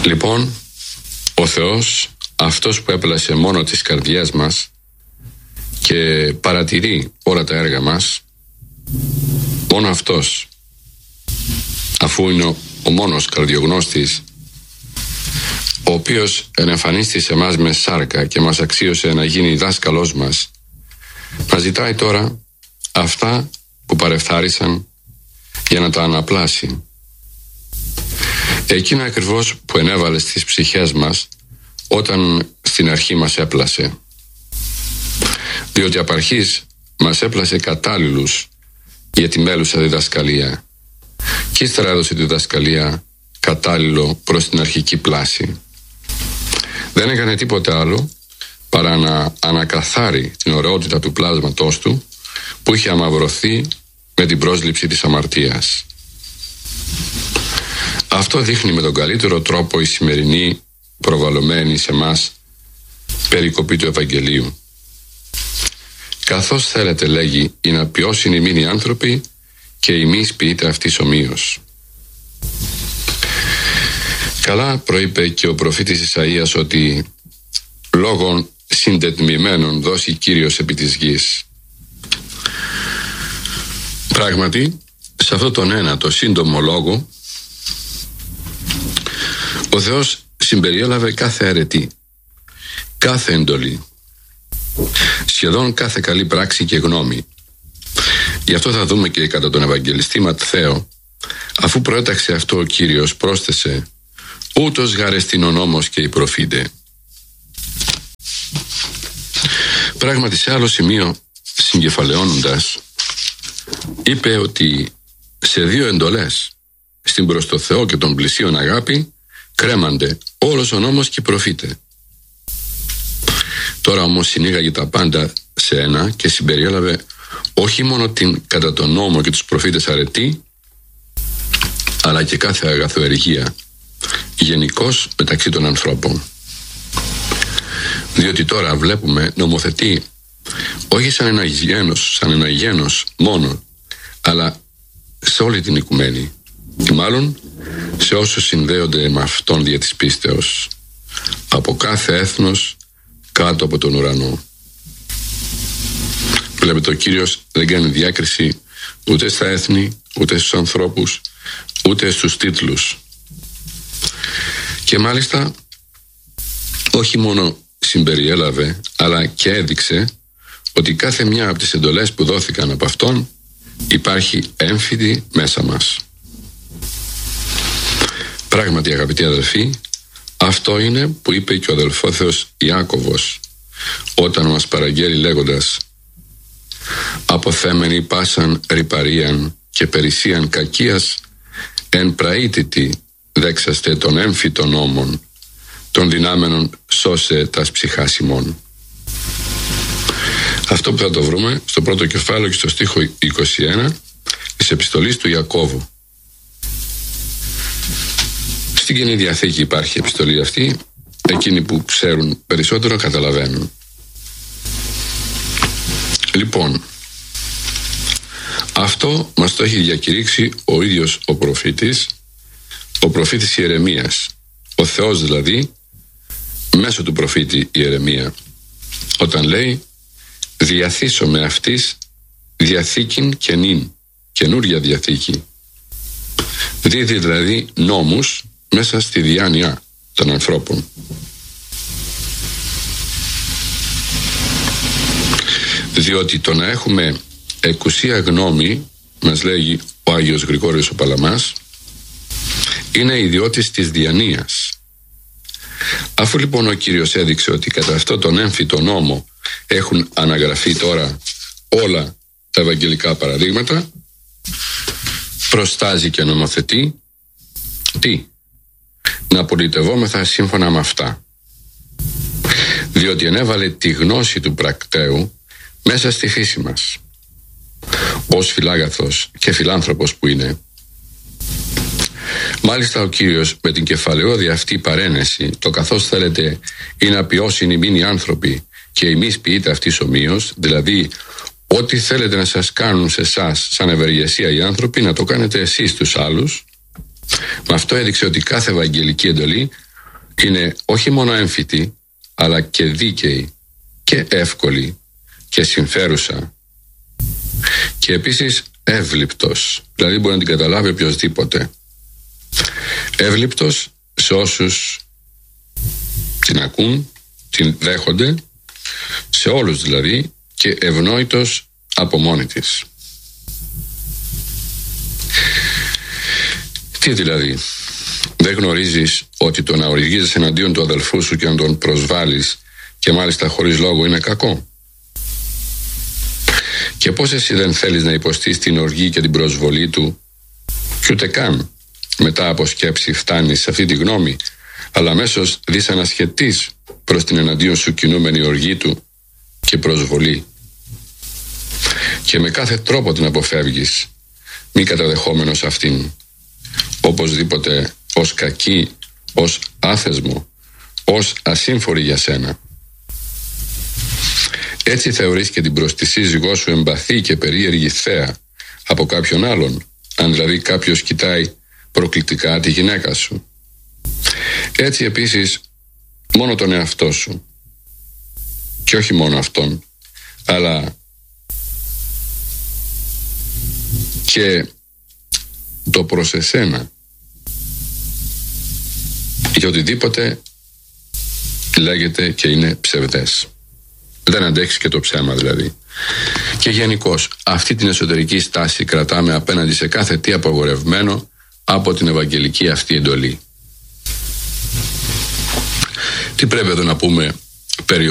Λοιπόν, ο Θεός, αυτός που έπλασε μόνο τις καρδιές μας και παρατηρεί όλα τα έργα μας, μόνο αυτός, αφού είναι ο μόνος καρδιογνώστης, ο οποίος ενεμφανίστηκε σε εμάς με σάρκα και μας αξίωσε να γίνει δάσκαλός μας, μας ζητάει τώρα αυτά που παρεφθάρισαν για να τα αναπλάσει. Εκείνα ακριβώς που ενέβαλε στις ψυχές μας όταν στην αρχή μας έπλασε. Διότι απ' αρχής μας έπλασε κατάλληλους για τη μέλουσα διδασκαλία και ύστερα έδωσε τη διδασκαλία κατάλληλο προς την αρχική πλάση. Δεν έκανε τίποτε άλλο παρά να ανακαθάρει την ωραιότητα του πλάσματός του που είχε αμαυρωθεί με την πρόσληψη της αμαρτίας. Αυτό δείχνει με τον καλύτερο τρόπο η σημερινή προβαλλωμένη σε μας περικοπή του Ευαγγελίου. Καθώς θέλετε, λέγει, είναι απειώσιν ημίν οι άνθρωποι και ημείς ποιείται αυτής ομοίως. Καλά προείπε και ο προφήτης Ισαΐας ότι λόγων συντετμημένων δώσει Κύριος επί της γης. Πράγματι, σε αυτό τον ένα το σύντομο λόγο, ο Θεός συμπεριέλαβε κάθε αιρετή, κάθε εντολή, σχεδόν κάθε καλή πράξη και γνώμη. Γι' αυτό θα δούμε και κατά τον Ευαγγελιστή Ματθαίο, αφού προέταξε αυτό ο Κύριος, πρόσθεσε «Ούτως γαρεστήν ο νόμος και οι προφήτε». Πράγματι, σε άλλο σημείο, συγκεφαλαιώνοντας, είπε ότι σε δύο εντολές, στην προς το Θεό και τον πλησίον αγάπη, κρέμανται όλος ο νόμος και οι προφήτε. Τώρα όμως συνήγαγε τα πάντα σε ένα και συμπεριέλαβε όχι μόνο την κατά τον νόμο και τους προφήτες αρετή, αλλά και κάθε αγαθοεργία, γενικώς μεταξύ των ανθρώπων. Διότι τώρα βλέπουμε νομοθετεί όχι σαν ένα γένος μόνο, αλλά σε όλη την οικουμένη, ή μάλλον σε όσους συνδέονται με αυτόν δια της πίστεως, από κάθε έθνος κάτω από τον ουρανό. Βλέπετε, ο Κύριος δεν κάνει διάκριση ούτε στα έθνη, ούτε στους ανθρώπους, ούτε στους τίτλους. Και μάλιστα όχι μόνο συμπεριέλαβε, αλλά και έδειξε ότι κάθε μια από τις εντολές που δόθηκαν από Αυτόν υπάρχει έμφυτη μέσα μας. Πράγματι, αγαπητοί αδελφοί, αυτό είναι που είπε και ο αδελφόθεος Ιάκωβος όταν μας παραγγέλει λέγοντας «Αποθέμενοι πάσαν ρυπαρίαν και περισσίαν κακίας εν πραήτητη δέξαστε των έμφυτων νόμων των δυνάμενων σώσε τας ψυχάς ημών». Αυτό που θα το βρούμε στο πρώτο κεφάλαιο και στο στίχο 21 της επιστολής του Ιακώβου. Στην Καινή Διαθήκη υπάρχει η επιστολή αυτή, εκείνοι που ξέρουν περισσότερο καταλαβαίνουν. Λοιπόν, αυτό μας το έχει διακηρύξει ο ίδιος ο προφήτης Ιερεμίας, ο Θεός δηλαδή, μέσω του προφήτη Ιερεμία, όταν λέει «Διαθήσω με αυτής διαθήκην καινήν», καινούρια διαθήκη. Δίδει δηλαδή νόμους μέσα στη διάνοια των ανθρώπων. Διότι το να έχουμε εκουσία γνώμη, μας λέγει ο Άγιος Γρηγόριος ο Παλαμάς, είναι ιδιώτης της διανοίας. Αφού λοιπόν ο Κύριος έδειξε ότι κατά αυτό τον έμφυτο νόμο έχουν αναγραφεί τώρα όλα τα ευαγγελικά παραδείγματα, προστάζει και νομοθετεί τι? Να πολιτευόμεθα σύμφωνα με αυτά. Διότι ενέβαλε τη γνώση του πρακτέου μέσα στη φύση μας, ως φιλάγαθος και φιλάνθρωπος που είναι. Μάλιστα ο Κύριος με την κεφαλαιώδη αυτή παρένεση, το καθώς θέλετε είναι απειώσιν ημίν οι άνθρωποι και εμείς ποιείται αυτής ομοίως, δηλαδή ό,τι θέλετε να σας κάνουν σε εσάς σαν ευεργεσία οι άνθρωποι, να το κάνετε εσείς τους άλλους. Με αυτό έδειξε ότι κάθε ευαγγελική εντολή είναι όχι μόνο έμφυτη, αλλά και δίκαιη και εύκολη και συμφέρουσα και επίσης εύληπτος, δηλαδή μπορεί να την καταλάβει οποιοσδήποτε. Εύληπτος σε όσους την ακούν, την δέχονται, σε όλους δηλαδή, και ευνόητος από μόνη της. Τι δηλαδή, δεν γνωρίζεις ότι το να οργίζεσαι εναντίον του αδελφού σου και να τον προσβάλλεις και μάλιστα χωρίς λόγο είναι κακό? Και πώς εσύ δεν θέλεις να υποστείς την οργή και την προσβολή του, και ούτε καν μετά από σκέψη φτάνεις σε αυτή τη γνώμη, αλλά αμέσως δυσανασχετείς προς την εναντίον σου κινούμενη οργή του και προσβολή, και με κάθε τρόπο την αποφεύγεις, μη καταδεχόμενος αυτήν οπωσδήποτε ως κακή, ως άθεσμο, ως ασύμφορη για σένα. Έτσι θεωρείς και την προς τη σύζυγό σου εμπαθή και περίεργη θέα από κάποιον άλλον, αν δηλαδή κάποιος κοιτάει προκλητικά τη γυναίκα σου. Έτσι επίσης μόνο τον εαυτό σου, και όχι μόνο αυτόν, αλλά και το προς εσένα, για οτιδήποτε λέγεται και είναι ψευδές. Δεν αντέχεις και το ψέμα δηλαδή. Και γενικώς αυτή την εσωτερική στάση κρατάμε απέναντι σε κάθε τι απαγορευμένο από την ευαγγελική αυτή εντολή. Τι πρέπει εδώ να πούμε